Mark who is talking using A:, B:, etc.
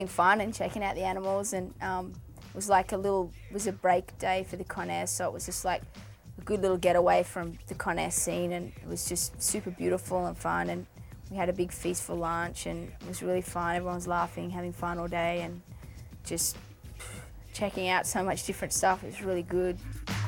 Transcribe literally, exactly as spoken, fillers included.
A: Fun and checking out the animals, and um, it was like a little, it was a break day for the Conair, so it was just like a good little getaway from the Conair scene, and it was just super beautiful and fun, and we had a big feast for lunch, and it was really fun. Everyone was laughing, having fun all day, and just checking out so much different stuff. It was really good.